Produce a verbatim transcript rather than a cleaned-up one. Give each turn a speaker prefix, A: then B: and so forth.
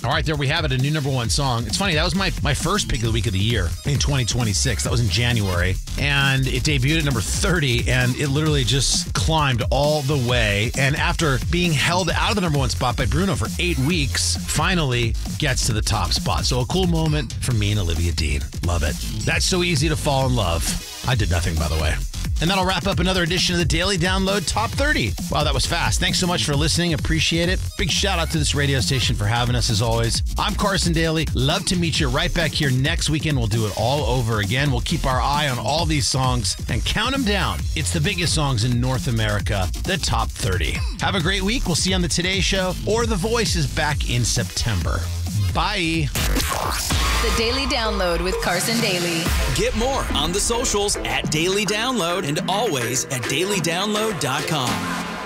A: All right, there we have it, a new number one song. It's funny, that was my, my first pick of the week of the year in twenty twenty-six. That was in January, and it debuted at number thirty, and it literally just climbed all the way. And after being held out of the number one spot by Bruno for eight weeks, finally gets to the top spot. So a cool moment for me and Olivia Dean. Love it. That's So Easy to Fall in Love. I did nothing, by the way. And that'll wrap up another edition of the Daily Download Top thirty. Wow, that was fast. Thanks so much for listening. Appreciate it. Big shout out to this radio station for having us as always. I'm Carson Daly. Love to meet you right back here next weekend. We'll do it all over again. We'll keep our eye on all these songs and count them down. It's the biggest songs in North America, the Top thirty. Have a great week. We'll see you on the Today Show, or The Voice is back in September. Bye.
B: The Daily Download with Carson Daly.
C: Get more on the socials at Daily Download and always at daily download dot com.